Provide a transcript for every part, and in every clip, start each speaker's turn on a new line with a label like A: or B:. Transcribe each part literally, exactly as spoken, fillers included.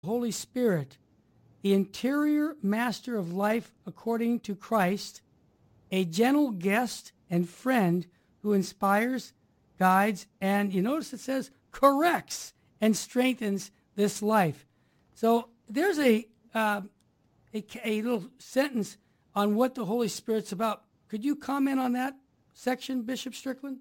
A: Holy Spirit, the interior master of life according to Christ, a gentle guest and friend who inspires, guides, and you notice it says corrects and strengthens this life. So there's a, uh, a, a little sentence on what the Holy Spirit's about. Could you comment on that section, Bishop Strickland?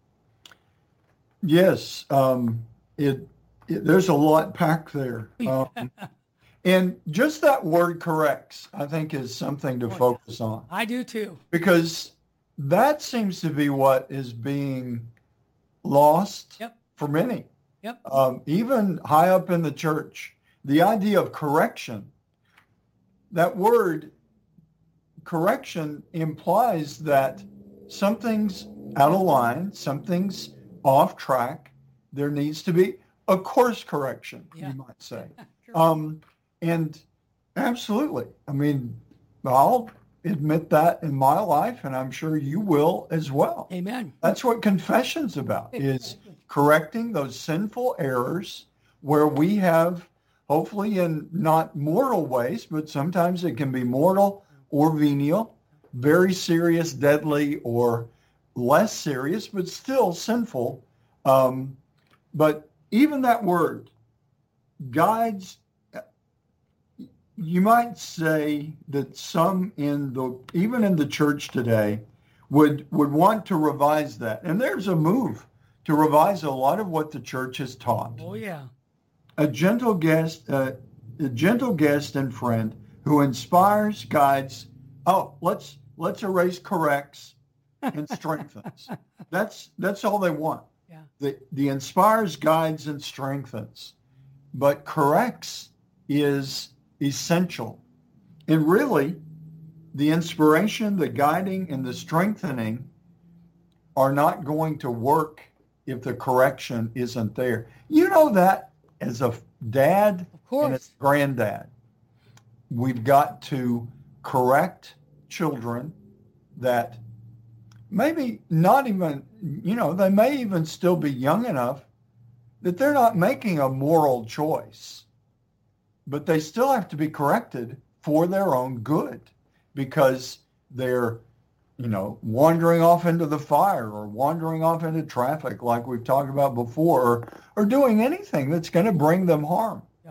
B: Yes, um, it, it there's a lot packed there. Um, and just that word corrects, I think, is something to
A: Oh, yeah.
B: focus on.
A: I do too.
B: Because that seems to be what is being lost
A: Yep.
B: for many.
A: Yep.
B: Um, even high up in the church, the idea of correction, that word correction implies that something's out of line, something's off track. There needs to be a course correction,
A: Yeah.
B: you might say.
A: Sure.
B: Um, and absolutely, I mean, I'll admit that in my life, and I'm sure you will as well.
A: Amen.
B: That's what confession's about, is correcting those sinful errors where we have, hopefully in not mortal ways, but sometimes it can be mortal or venial, very serious, deadly, or less serious, but still sinful. Um, but even that word guides, you might say that some in the, even in the church today, would would want to revise that. And there's a move to revise a lot of what the church has taught.
A: Oh, yeah.
B: A gentle guest, uh, a gentle guest and friend who inspires, guides. Oh, let's let's erase corrects and strengthens. That's that's all they want.
A: Yeah.
B: The the inspires, guides, and strengthens, but corrects is essential. And really, the inspiration, the guiding, and the strengthening are not going to work if the correction isn't there. You know that as a dad
A: Of course.
B: and as a granddad, we've got to correct children that maybe not even, you know, they may even still be young enough that they're not making a moral choice, but they still have to be corrected for their own good because they're, you know, wandering off into the fire or wandering off into traffic like we've talked about before, or, or doing anything that's going to bring them harm.
A: Yeah.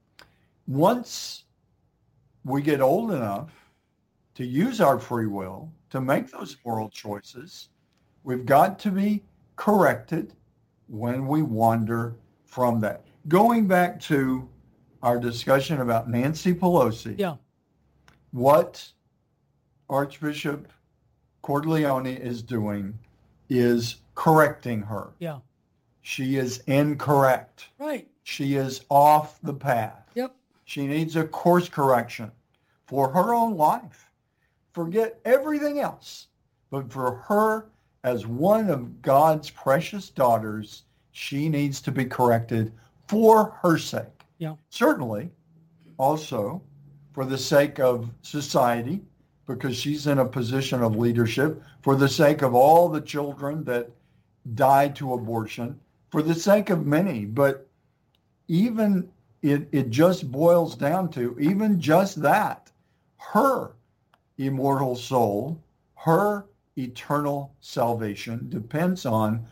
B: Once we get old enough to use our free will to make those moral choices, we've got to be corrected when we wander from that. Going back to our discussion about Nancy Pelosi,
A: Yeah.
B: what Archbishop Cordileone is doing is correcting her.
A: Yeah.
B: She is incorrect.
A: Right.
B: She is off the path.
A: Yep.
B: She needs a course correction for her own life. Forget everything else. But for her, as one of God's precious daughters, she needs to be corrected for her sake.
A: Yeah.
B: Certainly, also for the sake of society, because she's in a position of leadership, for the sake of all the children that died to abortion, for the sake of many. But even it, it just boils down to, even just that, her immortal soul, her eternal salvation depends on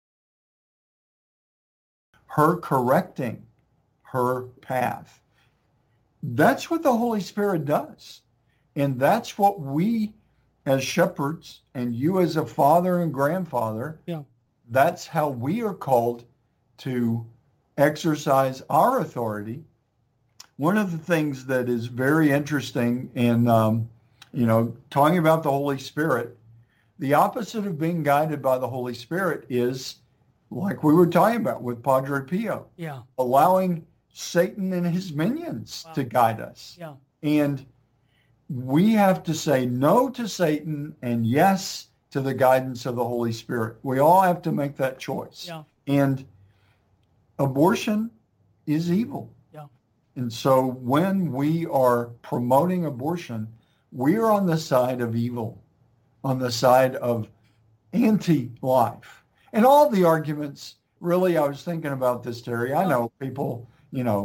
B: her correcting her path. That's what the Holy Spirit does. And that's what we as shepherds and you as a father and grandfather,
A: Yeah.
B: that's how we are called to exercise our authority. One of the things that is very interesting in, um, you know, talking about the Holy Spirit, the opposite of being guided by the Holy Spirit is, like we were talking about with Padre Pio,
A: Yeah.
B: allowing Satan and his minions
A: Wow.
B: to guide us.
A: Yeah.
B: And we have to say no to Satan and yes to the guidance of the Holy Spirit. We all have to make that choice.
A: Yeah.
B: And abortion is evil.
A: Yeah.
B: And so when we are promoting abortion, we are on the side of evil, on the side of anti-life. And all the arguments, really, I was thinking about this, Terry. I know people, you know,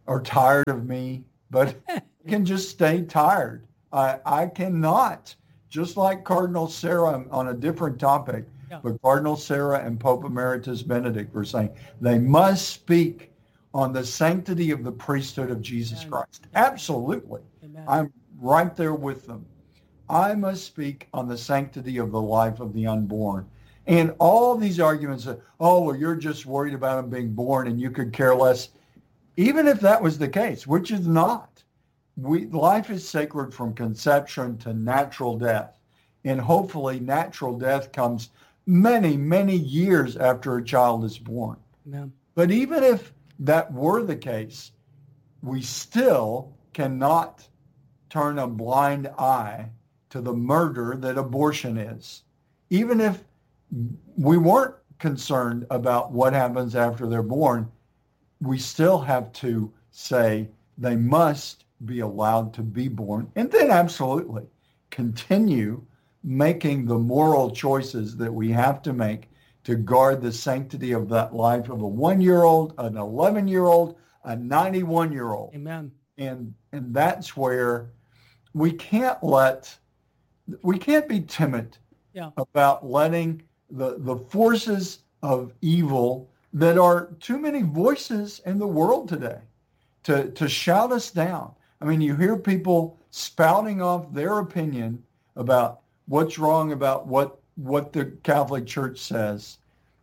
B: are tired of me, but I can just stay tired. I, I cannot, just like Cardinal Sarah on a different topic,
A: Yeah.
B: but Cardinal Sarah and Pope Emeritus Benedict were saying they must speak on the sanctity of the priesthood of Jesus
A: Amen.
B: Christ. Absolutely.
A: Amen.
B: I'm right there with them. I must speak on the sanctity of the life of the unborn. And all these arguments that, oh, well, you're just worried about him being born and you could care less. Even if that was the case, which is not, we, life is sacred from conception to natural death. And hopefully natural death comes many, many years after a child is born.
A: Amen.
B: But even if that were the case, we still cannot turn a blind eye to the murder that abortion is. Even if we weren't concerned about what happens after they're born, we still have to say they must be allowed to be born, and then absolutely continue making the moral choices that we have to make to guard the sanctity of that life of a one-year-old, an eleven-year-old, a ninety-one-year-old.
A: Amen.
B: And and that's where we can't let, we can't be timid
A: Yeah.
B: about letting the, the forces of evil that are too many voices in the world today to, to shout us down. I mean, you hear people spouting off their opinion about what's wrong about what, what the Catholic Church says.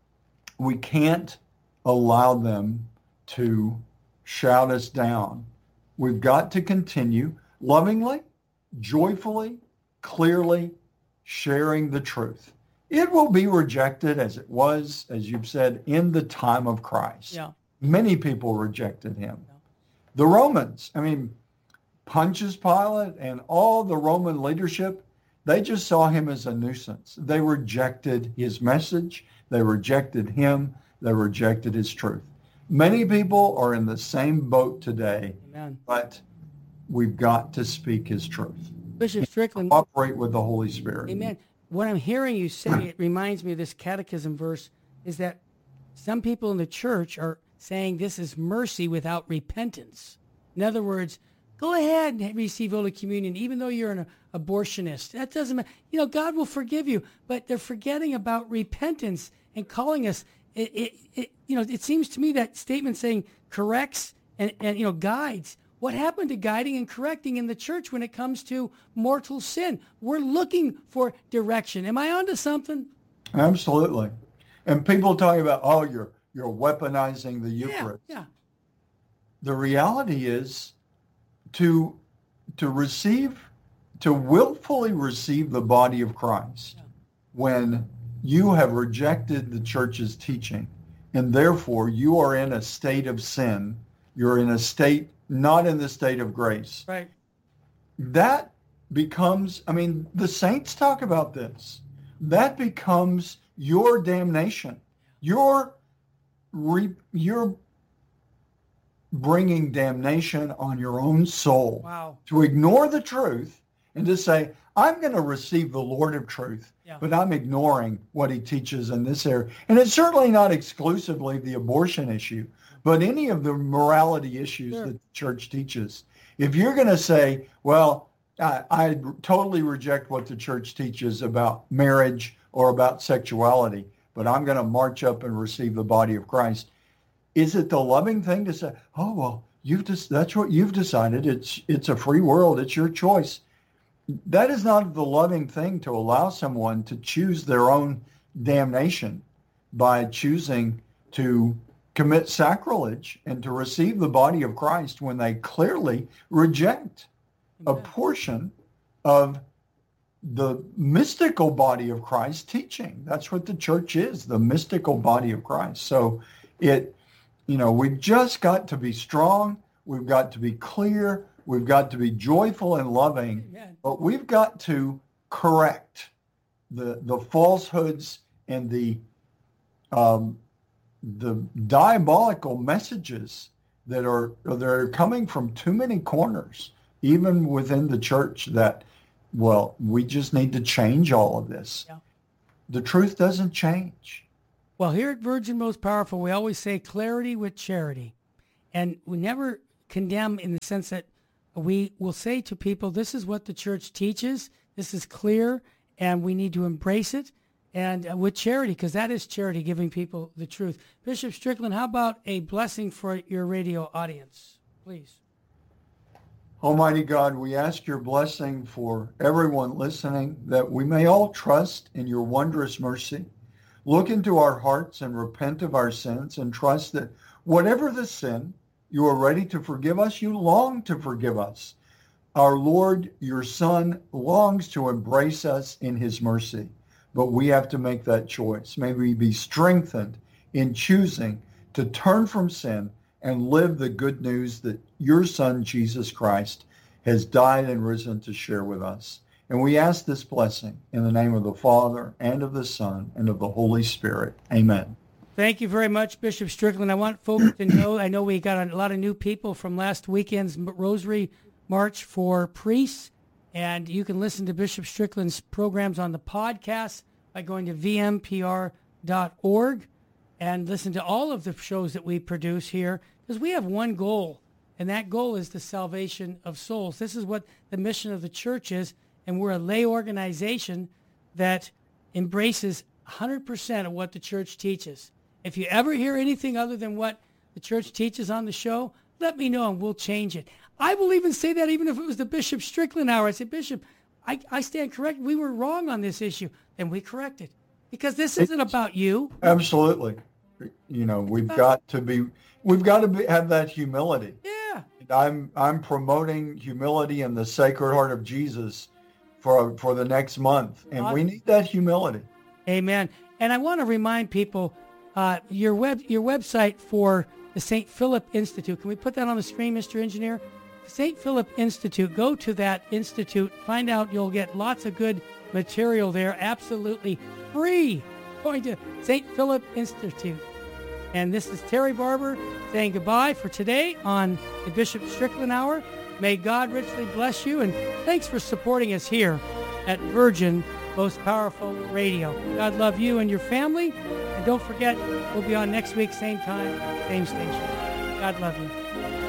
B: We can't allow them to shout us down. We've got to continue lovingly, joyfully, clearly sharing the truth. It will be rejected as it was, as you've said, in the time of Christ.
A: Yeah.
B: Many people rejected him.
A: Yeah.
B: The Romans, I mean, Pontius Pilate and all the Roman leadership, they just saw him as a nuisance. They rejected his message. They rejected him. They rejected his truth. Many people are in the same boat today,
A: Amen.
B: but we've got to speak his truth.
A: Bishop Strickland,
B: Cooperate with the Holy Spirit.
A: amen. What I'm hearing you say, it reminds me of this catechism verse, is that some people in the church are saying this is mercy without repentance. In other words, go ahead and receive Holy Communion, even though you're an abortionist. That doesn't matter. You know, God will forgive you, but they're forgetting about repentance and calling us. It, it, it you know, it seems to me that statement saying corrects and, and, you know, guides. What happened to guiding and correcting in the church when it comes to mortal sin? We're looking for direction. Am I onto something?
B: Absolutely. And people talk about, oh, you're you're weaponizing the Eucharist.
A: Yeah, yeah.
B: The reality is to to receive, to willfully receive the body of Christ
A: Yeah.
B: when you have rejected the church's teaching, and therefore you are in a state of sin. You're in a state, not in the state of grace.
A: Right.
B: That becomes, I mean, the saints talk about this. That becomes your damnation. You're, re, you're bringing damnation on your own soul.
A: Wow.
B: To ignore the truth and to say, I'm going to receive the Lord of truth,
A: Yeah.
B: but I'm ignoring what he teaches in this area. And it's certainly not exclusively the abortion issue, but any of the morality issues
A: Sure.
B: that the church teaches. If you're going to say, well, I, I totally reject what the church teaches about marriage or about sexuality, but I'm going to march up and receive the body of Christ, is it the loving thing to say, oh, well, you've just, that's what you've decided. It's, it's a free world. It's your choice. That is not the loving thing to allow someone to choose their own damnation by choosing to commit sacrilege and to receive the body of Christ when they clearly reject a
A: Amen.
B: portion of the mystical body of Christ teaching. That's what the church is, the mystical body of Christ. So it, you know, we've just got to be strong. We've got to be clear. We've got to be joyful and loving,
A: Amen.
B: but we've got to correct the the falsehoods and the um, the diabolical messages that are that are coming from too many corners, even within the church. That, well, we just need to change all of this.
A: Yeah.
B: The truth doesn't change.
A: Well, here at Virgin Most Powerful, we always say clarity with charity. And we never condemn in the sense that we will say to people, this is what the church teaches. This is clear, and we need to embrace it. And uh, with charity, because that is charity, giving people the truth. Bishop Strickland, how about a blessing for your radio audience, please?
B: Almighty God, we ask your blessing for everyone listening, that we may all trust in your wondrous mercy, look into our hearts and repent of our sins, and trust that whatever the sin, you are ready to forgive us. You long to forgive us. Our Lord, your Son, longs to embrace us in his mercy, but we have to make that choice. May we be strengthened in choosing to turn from sin and live the good news that your Son, Jesus Christ, has died and risen to share with us. And we ask this blessing in the name of the Father, and of the Son, and of the Holy Spirit. Amen.
A: Thank you very much, Bishop Strickland. I want folks to know, I know we got a lot of new people from last weekend's Rosary March for Priests, and you can listen to Bishop Strickland's programs on the podcast by going to v m p r dot org and listen to all of the shows that we produce here, because we have one goal, and that goal is the salvation of souls. This is what the mission of the church is, and we're a lay organization that embraces one hundred percent of what the church teaches. If you ever hear anything other than what the church teaches on the show, let me know and we'll change it. I will even say that even if it was the Bishop Strickland hour. I said, Bishop, I, I stand corrected. We were wrong on this issue. Then we corrected. Because this isn't about you.
B: Absolutely. You know, we've got to be, we've got to be, have that humility.
A: Yeah.
B: And I'm, I'm promoting humility in the Sacred Heart of Jesus for, for the next month. And awesome. We need that humility.
A: Amen. And I want to remind people, uh, your web, your website for the Saint Philip Institute. Can we put that on the screen, Mister Engineer? Saint Philip Institute. Go to that institute. Find out. You'll get lots of good material there, absolutely free. Going to Saint Philip Institute. And this is Terry Barber saying goodbye for today on the Bishop Strickland Hour. May God richly bless you, and thanks for supporting us here at Virgin Most Powerful Radio. God love you and your family, and don't forget, we'll be on next week, same time, same station. God love you.